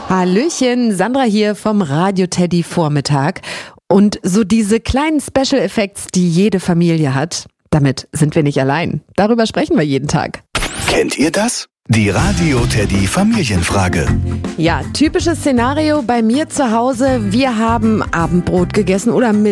Hallöchen, Sandra hier vom Radio Teddy Vormittag. Und so diese kleinen Special Effects, die jede Familie hat, damit sind wir nicht allein. Darüber sprechen wir jeden Tag. Kennt ihr das? Die Radio Teddy Familienfrage. Ja, typisches Szenario bei mir zu Hause. Wir haben Abendbrot gegessen oder